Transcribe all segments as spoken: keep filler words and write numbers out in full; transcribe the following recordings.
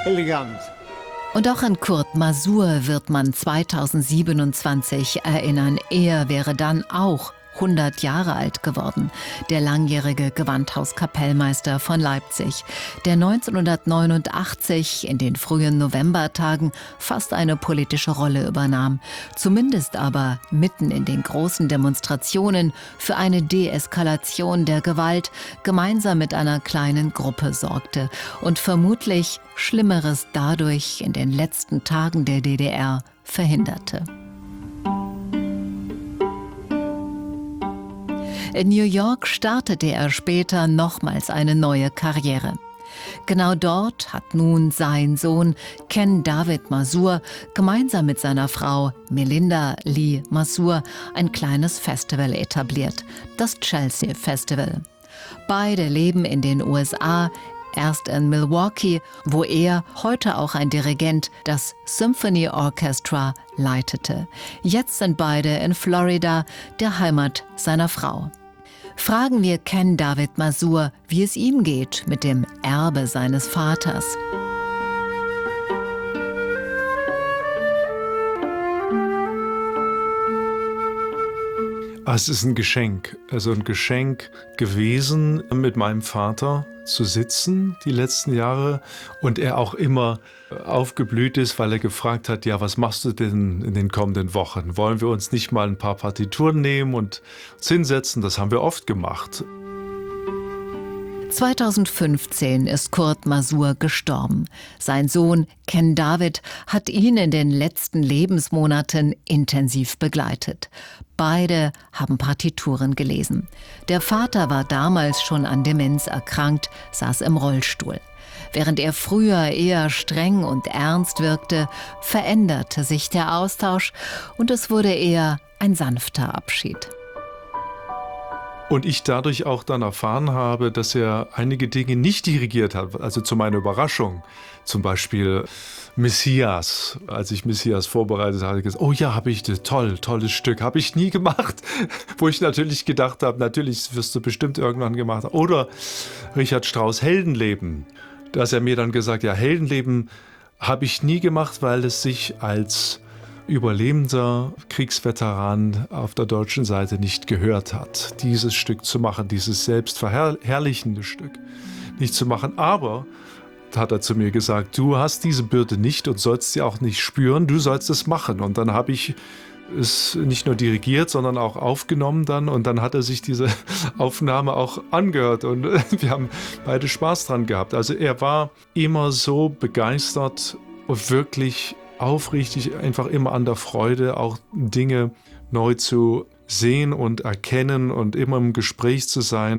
elegant. Und auch an Kurt Masur wird man zweitausendsiebenundzwanzig erinnern. Er wäre dann auch hundert Jahre alt geworden, der langjährige Gewandhauskapellmeister von Leipzig, der neunzehnhundertneunundachtzig in den frühen Novembertagen fast eine politische Rolle übernahm, zumindest aber mitten in den großen Demonstrationen für eine Deeskalation der Gewalt gemeinsam mit einer kleinen Gruppe sorgte und vermutlich Schlimmeres dadurch in den letzten Tagen der D D R verhinderte. In New York startete er später nochmals eine neue Karriere. Genau dort hat nun sein Sohn Ken David Masur gemeinsam mit seiner Frau Melinda Lee Masur ein kleines Festival etabliert, das Chelsea Festival. Beide leben in den U S A, erst in Milwaukee, wo er, heute auch ein Dirigent, das Symphony Orchestra leitete. Jetzt sind beide in Florida, der Heimat seiner Frau. Fragen wir Ken David Masur, wie es ihm geht mit dem Erbe seines Vaters. Es ist ein Geschenk, also ein Geschenk gewesen, mit meinem Vater zu sitzen die letzten Jahre und er auch immer aufgeblüht ist, weil er gefragt hat, ja, was machst du denn in den kommenden Wochen? Wollen wir uns nicht mal ein paar Partituren nehmen und uns hinsetzen? Das haben wir oft gemacht. zweitausendfünfzehn ist Kurt Masur gestorben. Sein Sohn Ken David hat ihn in den letzten Lebensmonaten intensiv begleitet. Beide haben Partituren gelesen. Der Vater war damals schon an Demenz erkrankt, saß im Rollstuhl. Während er früher eher streng und ernst wirkte, veränderte sich der Austausch und es wurde eher ein sanfter Abschied. Und ich dadurch auch dann erfahren habe, dass er einige Dinge nicht dirigiert hat, also zu meiner Überraschung. Zum Beispiel Messias. Als ich Messias vorbereitet habe, habe ich gesagt, oh ja, habe ich das, toll, tolles Stück, habe ich nie gemacht. Wo ich natürlich gedacht habe, natürlich wirst du bestimmt irgendwann gemacht haben. Oder Richard Strauss Heldenleben. Dass er mir dann gesagt, ja, Heldenleben habe ich nie gemacht, weil es sich als überlebender Kriegsveteran auf der deutschen Seite nicht gehört hat, dieses Stück zu machen, dieses selbstverherrlichende Stück nicht zu machen. Aber, hat er zu mir gesagt, du hast diese Bürde nicht und sollst sie auch nicht spüren, du sollst es machen. Und dann habe ich es nicht nur dirigiert, sondern auch aufgenommen dann und dann hat er sich diese Aufnahme auch angehört und wir haben beide Spaß dran gehabt. Also er war immer so begeistert und wirklich aufrichtig, einfach immer an der Freude, auch Dinge neu zu sehen und erkennen und immer im Gespräch zu sein.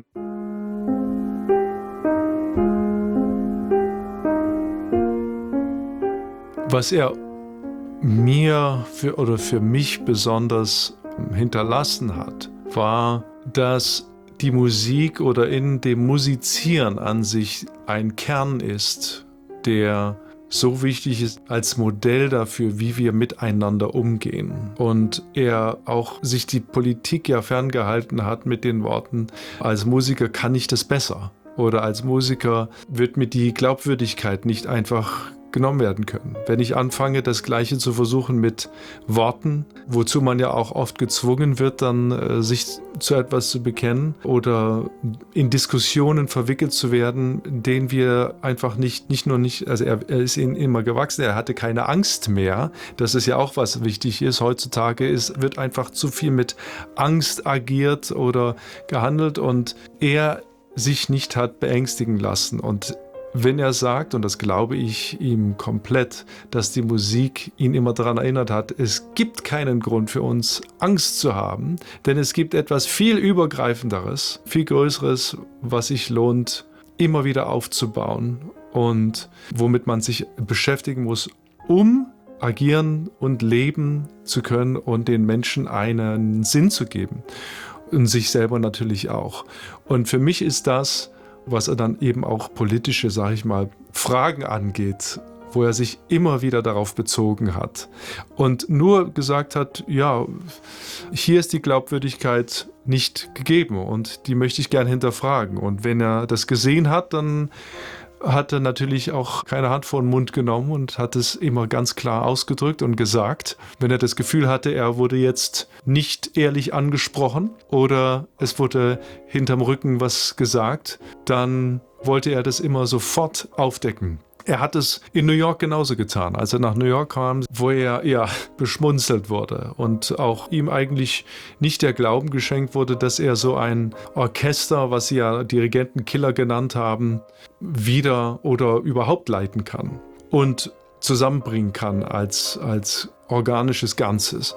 Was er mir für, oder für mich besonders hinterlassen hat, war, dass die Musik oder in dem Musizieren an sich ein Kern ist, der so wichtig ist als Modell dafür, wie wir miteinander umgehen. Und er auch sich die Politik ja ferngehalten hat mit den Worten, als Musiker kann ich das besser. Oder als Musiker wird mir die Glaubwürdigkeit nicht einfach genommen werden können. Wenn ich anfange, das Gleiche zu versuchen mit Worten, wozu man ja auch oft gezwungen wird, dann äh, sich zu etwas zu bekennen oder in Diskussionen verwickelt zu werden, denen wir einfach nicht, nicht nur nicht, also er, er ist ihnen immer gewachsen, er hatte keine Angst mehr. Das ist ja auch was wichtig ist. Heutzutage ist, wird einfach zu viel mit Angst agiert oder gehandelt und er sich nicht hat beängstigen lassen. Und wenn er sagt, und das glaube ich ihm komplett, dass die Musik ihn immer daran erinnert hat, es gibt keinen Grund für uns, Angst zu haben, denn es gibt etwas viel Übergreifenderes, viel Größeres, was sich lohnt, immer wieder aufzubauen und womit man sich beschäftigen muss, um agieren und leben zu können und den Menschen einen Sinn zu geben und sich selber natürlich auch. Und für mich ist das, was er dann eben auch politische, sage ich mal, Fragen angeht, wo er sich immer wieder darauf bezogen hat und nur gesagt hat, ja, hier ist die Glaubwürdigkeit nicht gegeben und die möchte ich gern hinterfragen. Und wenn er das gesehen hat, dann hatte natürlich auch keine Hand vor den Mund genommen und hat es immer ganz klar ausgedrückt und gesagt. Wenn er das Gefühl hatte, er wurde jetzt nicht ehrlich angesprochen oder es wurde hinterm Rücken was gesagt, dann wollte er das immer sofort aufdecken. Er hat es in New York genauso getan, als er nach New York kam, wo er ja beschmunzelt wurde und auch ihm eigentlich nicht der Glauben geschenkt wurde, dass er so ein Orchester, was sie ja Dirigenten-Killer genannt haben, wieder oder überhaupt leiten kann und zusammenbringen kann als, als organisches Ganzes.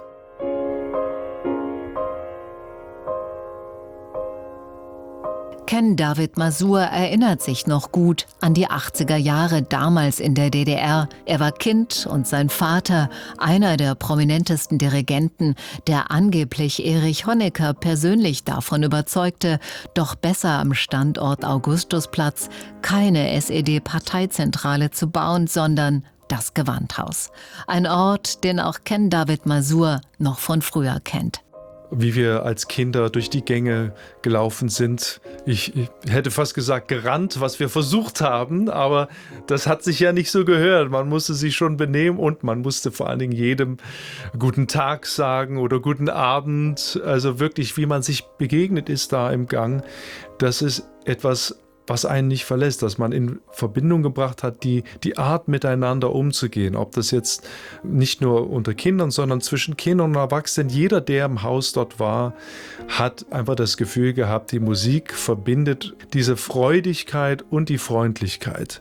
Ken David Mazur erinnert sich noch gut an die achtziger Jahre damals in der D D R. Er war Kind und sein Vater, einer der prominentesten Dirigenten, der angeblich Erich Honecker persönlich davon überzeugte, doch besser am Standort Augustusplatz keine S E D-Parteizentrale zu bauen, sondern das Gewandhaus. Ein Ort, den auch Ken David Mazur noch von früher kennt. Wie wir als Kinder durch die Gänge gelaufen sind. Ich, ich hätte fast gesagt gerannt, was wir versucht haben, aber das hat sich ja nicht so gehört. Man musste sich schon benehmen und man musste vor allen Dingen jedem guten Tag sagen oder guten Abend. Also wirklich, wie man sich begegnet ist da im Gang. Das ist etwas, was einen nicht verlässt, dass man in Verbindung gebracht hat, die, die Art miteinander umzugehen. Ob das jetzt nicht nur unter Kindern, sondern zwischen Kindern und Erwachsenen. Jeder, der im Haus dort war, hat einfach das Gefühl gehabt, die Musik verbindet diese Freudigkeit und die Freundlichkeit.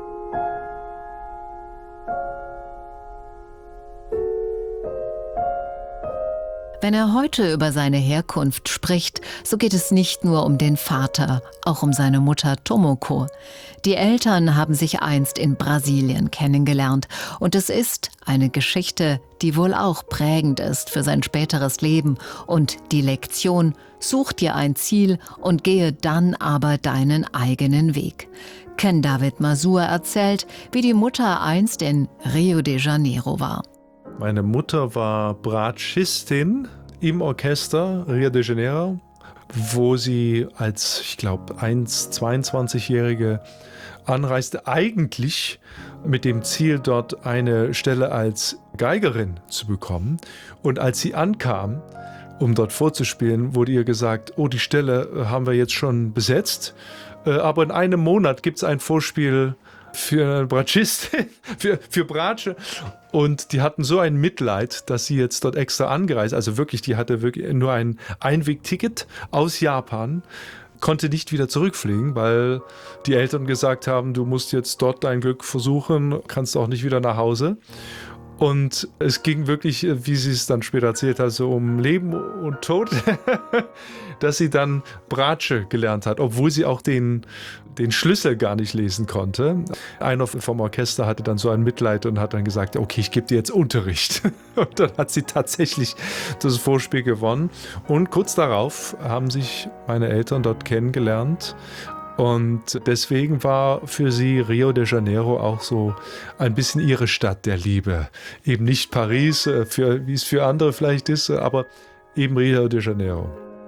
Wenn er heute über seine Herkunft spricht, so geht es nicht nur um den Vater, auch um seine Mutter Tomoko. Die Eltern haben sich einst in Brasilien kennengelernt und es ist eine Geschichte, die wohl auch prägend ist für sein späteres Leben und die Lektion: Such dir ein Ziel und gehe dann aber deinen eigenen Weg. Ken David Mazur erzählt, wie die Mutter einst in Rio de Janeiro war. Meine Mutter war Bratschistin im Orchester Rio de Janeiro, wo sie als, ich glaube, zweiundzwanzigjährige anreiste, eigentlich mit dem Ziel, dort eine Stelle als Geigerin zu bekommen. Und als sie ankam, um dort vorzuspielen, wurde ihr gesagt, oh, die Stelle haben wir jetzt schon besetzt, aber in einem Monat gibt es ein Vorspiel für eine Bratschistin, für, für Bratsche. Und die hatten so ein Mitleid, dass sie jetzt dort extra angereist, also wirklich, die hatte wirklich nur ein Einwegticket aus Japan, konnte nicht wieder zurückfliegen, weil die Eltern gesagt haben, du musst jetzt dort dein Glück versuchen, kannst auch nicht wieder nach Hause. Und es ging wirklich, wie sie es dann später erzählt hat, so um Leben und Tod, dass sie dann Bratsche gelernt hat, obwohl sie auch den, den Schlüssel gar nicht lesen konnte. Einer vom Orchester hatte dann so ein Mitleid und hat dann gesagt, okay, ich gebe dir jetzt Unterricht. Und dann hat sie tatsächlich das Vorspiel gewonnen. Und kurz darauf haben sich meine Eltern dort kennengelernt. Und deswegen war für sie Rio de Janeiro auch so ein bisschen ihre Stadt der Liebe. Eben nicht Paris, für, wie es für andere vielleicht ist, aber eben Rio de Janeiro.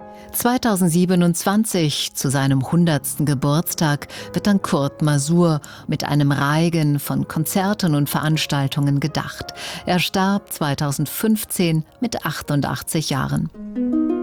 zweitausendsiebenundzwanzig, zu seinem hundertsten Geburtstag, wird an Kurt Masur mit einem Reigen von Konzerten und Veranstaltungen gedacht. Er starb zweitausendfünfzehn mit achtundachtzig Jahren.